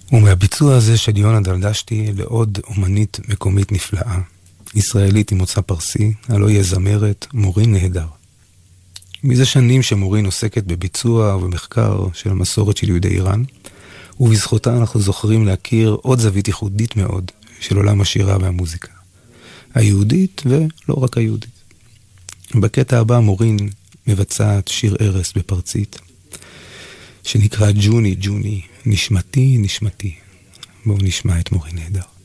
ומהביצוע הזה של יונה דלדשתי לעוד אומנית מקומית נפלאה, ישראלית עם מוצא פרסי, הלא יהיה זמרת מורין נהדר. מזה שנים שמורין עוסקת בביצוע ובמחקר של המסורת של יהודי איראן, ובזכותה אנחנו זוכרים להכיר עוד זווית ייחודית מאוד של עולם השירה והמוזיקה. היהודית ולא רק היהודית. בקטע הבא מורין מבצעת שיר ערש בפרצית, שנקרא ג'וני, ג'וני, נשמתי, נשמתי. בואו נשמע את מורין נהדר.